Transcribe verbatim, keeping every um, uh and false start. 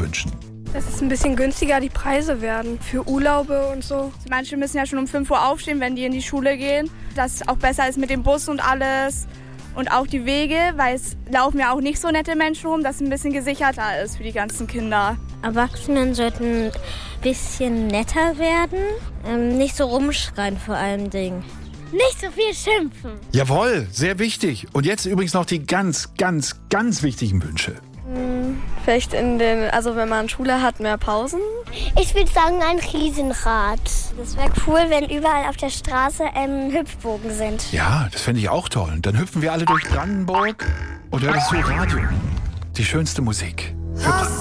wünschen? Dass es ein bisschen günstiger die Preise werden für Urlaube und so. Manche müssen ja schon um fünf Uhr aufstehen, wenn die in die Schule gehen. Dass es auch besser ist mit dem Bus und alles. Und auch die Wege, weil es laufen ja auch nicht so nette Menschen rum, dass es ein bisschen gesicherter ist für die ganzen Kinder. Erwachsenen sollten ein bisschen netter werden, ähm, nicht so rumschreien vor allem Dingen. Nicht so viel schimpfen. Jawohl, sehr wichtig. Und jetzt übrigens noch die ganz, ganz, ganz wichtigen Wünsche. Vielleicht in den, also wenn man Schule hat, mehr Pausen. Ich würde sagen, ein Riesenrad. Das wäre cool, wenn überall auf der Straße ähm, Hüpfbogen sind. Ja, das fände ich auch toll. Dann hüpfen wir alle durch Brandenburg und hören das so Radio. Die schönste Musik. Für Brandenburg.